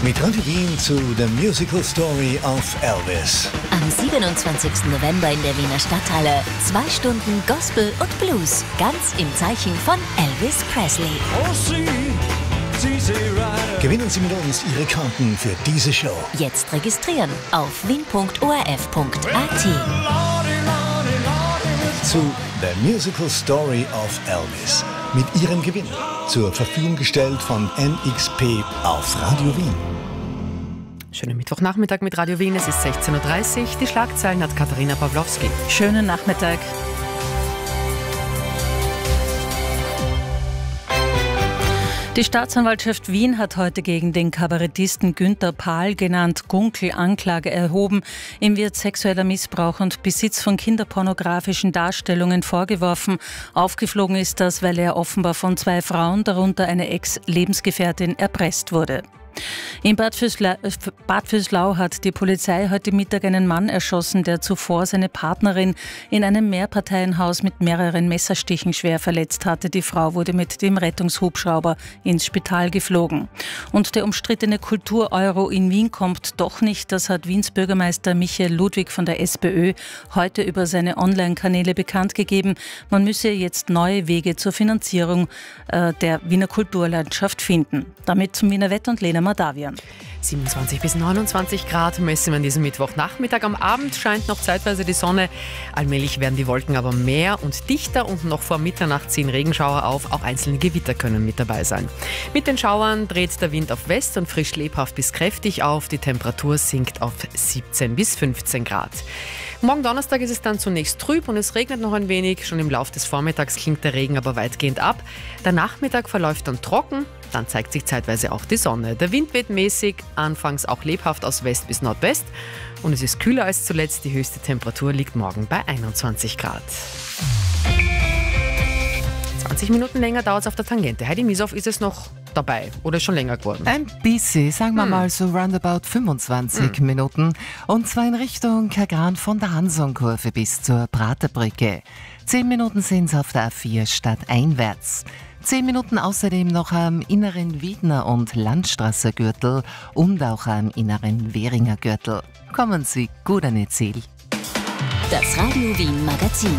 Mit Radio Wien zu The Musical Story of Elvis. Am 27. November in der Wiener Stadthalle 2 Stunden Gospel und Blues, ganz im Zeichen von Elvis Presley. Gewinnen Sie mit uns Ihre Karten für diese Show. Jetzt registrieren auf wien.orf.at. Zu The Musical Story of Elvis. Mit Ihrem Gewinn. Zur Verfügung gestellt von NXP auf Radio Wien. Schönen Mittwochnachmittag mit Radio Wien. Es ist 16.30 Uhr. Die Schlagzeilen hat Katharina Pawlowski. Schönen Nachmittag. Die Staatsanwaltschaft Wien hat heute gegen den Kabarettisten Günther Pahl, genannt Gunkel, Anklage erhoben. Ihm wird sexueller Missbrauch und Besitz von kinderpornografischen Darstellungen vorgeworfen. Aufgeflogen ist das, weil er offenbar von 2 Frauen, darunter eine Ex-Lebensgefährtin, erpresst wurde. In Bad Vöslau hat die Polizei heute Mittag einen Mann erschossen, der zuvor seine Partnerin in einem Mehrparteienhaus mit mehreren Messerstichen schwer verletzt hatte. Die Frau wurde mit dem Rettungshubschrauber ins Spital geflogen. Und der umstrittene Kultur-Euro in Wien kommt doch nicht. Das hat Wiens Bürgermeister Michael Ludwig von der SPÖ heute über seine Online-Kanäle bekannt gegeben. Man müsse jetzt neue Wege zur Finanzierung der Wiener Kulturlandschaft finden. Damit zum Wiener Wetter und Lena Madavian. 27 bis 29 Grad messen wir an diesem Mittwochnachmittag. Am Abend scheint noch zeitweise die Sonne. Allmählich werden die Wolken aber mehr und dichter und noch vor Mitternacht ziehen Regenschauer auf. Auch einzelne Gewitter können mit dabei sein. Mit den Schauern dreht der Wind auf West und frisch lebhaft bis kräftig auf. Die Temperatur sinkt auf 17 bis 15 Grad. Morgen Donnerstag ist es dann zunächst trüb und es regnet noch ein wenig. Schon im Laufe des Vormittags klingt der Regen aber weitgehend ab. Der Nachmittag verläuft dann trocken. Dann zeigt sich zeitweise auch die Sonne. Der Wind weht mäßig, anfangs auch lebhaft aus West bis Nordwest. Und es ist kühler als zuletzt. Die höchste Temperatur liegt morgen bei 21 Grad. 20 Minuten länger dauert es auf der Tangente. Heidi Mieshoff, ist es noch dabei oder ist schon länger geworden? Ein bisschen, sagen wir mal so roundabout 25 Minuten. Und zwar in Richtung Kagran von der Hansonkurve bis zur Praterbrücke. 10 Minuten sind es auf der A4 stadteinwärts. 10 Minuten außerdem noch am inneren Wiedner- und Landstraßergürtel und auch am inneren Währinger Gürtel. Kommen Sie gut an Ihr Ziel. Das Radio Wien Magazin.